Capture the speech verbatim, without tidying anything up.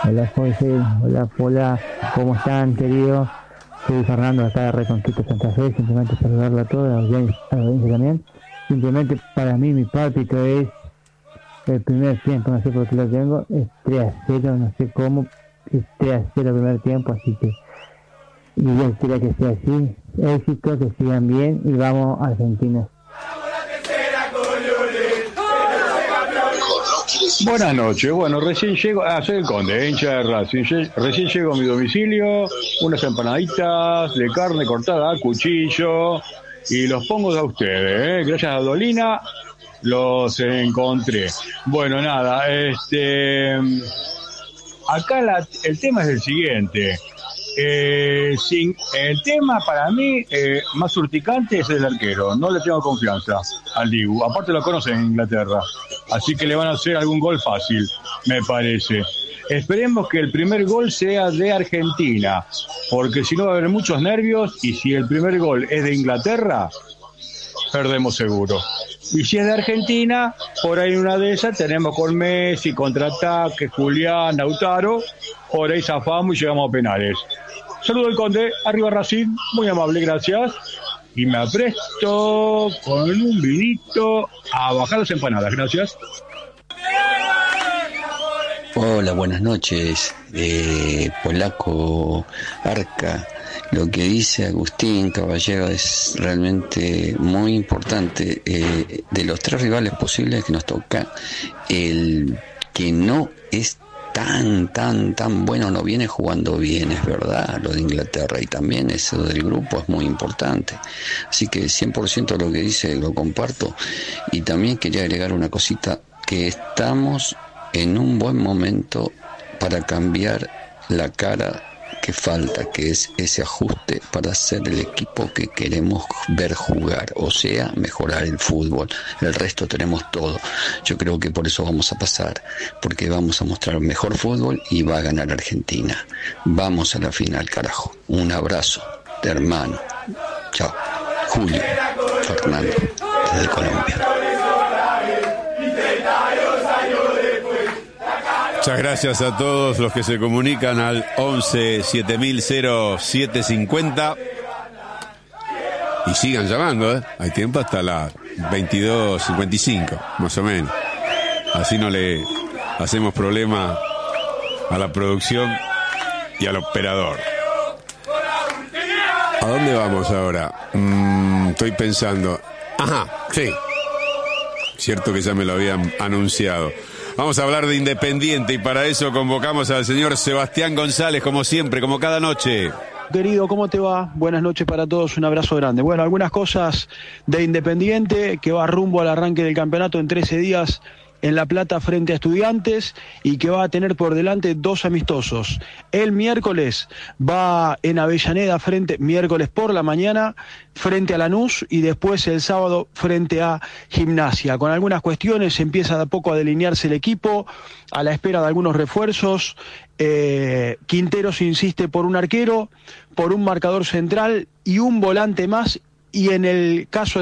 Hola Jorge, hola Pola, ¿cómo están queridos? Soy Fernando acá de Reconquista Santa Fe, simplemente saludarlo a todos, a la audiencia, a la audiencia también. Simplemente para mí mi pálpito es el primer tiempo, no sé por qué lo tengo, es tres a cero, no sé cómo, es tres a cero el primer tiempo, así que y yo quiero que sea así, éxito, que sigan bien y vamos a Argentina. Buenas noches, bueno, recién llego, ah, soy el Conde, hincha de Racing, recién llego a mi domicilio, unas empanaditas de carne cortada a cuchillo y los pongo a ustedes, ¿eh? Gracias a Dolina los encontré. Bueno, nada, este, acá la, el tema es el siguiente. Eh, sin, el tema para mí eh, más urticante es el arquero. No le tengo confianza al Dibu. Aparte lo conocen en Inglaterra, así que le van a hacer algún gol fácil, me parece. Esperemos que el primer gol sea de Argentina, porque si no va a haber muchos nervios, y si el primer gol es de Inglaterra, perdemos seguro. Y si es de Argentina, por ahí una de esas tenemos con Messi, contraataque, Julián, Lautaro, por ahí zafamos y llegamos a penales. Saludo al Conde, arriba Racing, muy amable, gracias. Y me apresto con un vinito a bajar las empanadas, gracias. Hola, buenas noches, eh, Polaco, Arca. Lo que dice Agustín Caballero es realmente muy importante. Eh, de los tres rivales posibles que nos toca, el que no es tan, tan, tan bueno no viene jugando bien, es verdad, lo de Inglaterra, y también eso del grupo es muy importante. Así que cien por ciento lo que dice lo comparto. Y también quería agregar una cosita, que estamos en un buen momento para cambiar la cara que falta, que es ese ajuste para ser el equipo que queremos ver jugar, o sea, mejorar el fútbol. El resto tenemos todo. Yo creo que por eso vamos a pasar, porque vamos a mostrar mejor fútbol y va a ganar Argentina. Vamos a la final, carajo. Un abrazo de hermano. Chao. Julio Fernando, desde Colombia. Muchas gracias a todos los que se comunican al once siete mil siete cincuenta y sigan llamando, ¿eh? Hay tiempo hasta las veintidós cincuenta y cinco, más o menos. Así no le hacemos problema a la producción y al operador. ¿A dónde vamos ahora? Mm, estoy pensando. Ajá, sí. Cierto que ya me lo habían anunciado. Vamos a hablar de Independiente y para eso convocamos al señor Sebastián González, como siempre, como cada noche. Querido, ¿cómo te va? Buenas noches para todos, un abrazo grande. Bueno, algunas cosas de Independiente, que va rumbo al arranque del campeonato en trece días en La Plata frente a Estudiantes, y que va a tener por delante dos amistosos. El miércoles va en Avellaneda, frente miércoles por la mañana, frente a Lanús, y después el sábado frente a Gimnasia. Con algunas cuestiones empieza de a poco a delinearse el equipo, a la espera de algunos refuerzos. Eh, Quinteros insiste por un arquero, por un marcador central y un volante más, y en el caso de